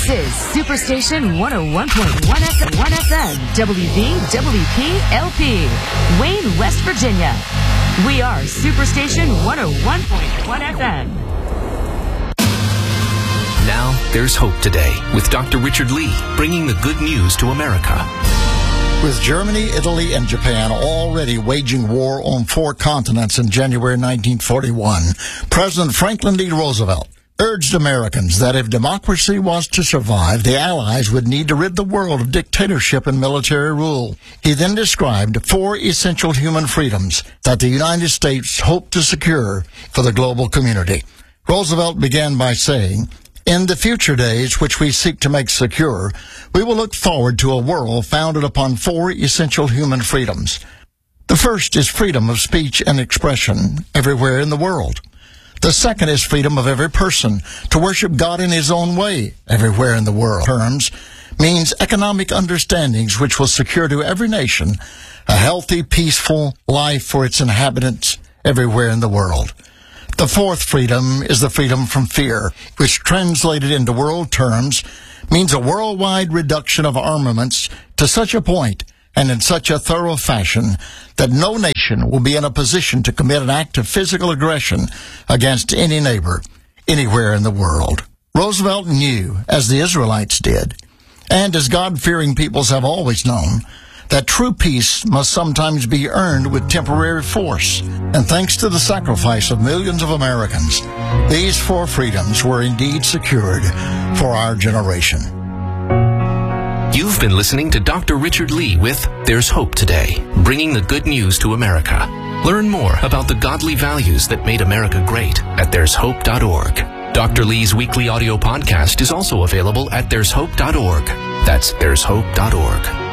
This is Superstation 101.1 FM, WVWP-LP, Wayne, West Virginia. We are Superstation 101.1 FM. Now, there's hope today with Dr. Richard Lee, bringing the good news to America. With Germany, Italy, and Japan already waging war on 4 continents in January 1941, President Franklin D. Roosevelt urged Americans that if democracy was to survive, the Allies would need to rid the world of dictatorship and military rule. He then described 4 essential human freedoms that the United States hoped to secure for the global community. Roosevelt began by saying, "In the future days which we seek to make secure, we will look forward to a world founded upon 4 essential human freedoms. The first is freedom of speech and expression everywhere in the world. The second is freedom of every person to worship God in his own way everywhere in the world. Terms means economic understandings which will secure to every nation a healthy, peaceful life for its inhabitants everywhere in the world. The fourth freedom is the freedom from fear, which translated into world terms means a worldwide reduction of armaments to such a point and in such a thorough fashion that no nation will be in a position to commit an act of physical aggression against any neighbor anywhere in the world." Roosevelt knew, as the Israelites did, and as God-fearing peoples have always known, that true peace must sometimes be earned with temporary force. And thanks to the sacrifice of millions of Americans, these 4 freedoms were indeed secured for our generation. You've been listening to Dr. Richard Lee with There's Hope Today, bringing the good news to America. Learn more about the godly values that made America great at there'shope.org. Dr. Lee's weekly audio podcast is also available at there'shope.org. That's there'shope.org.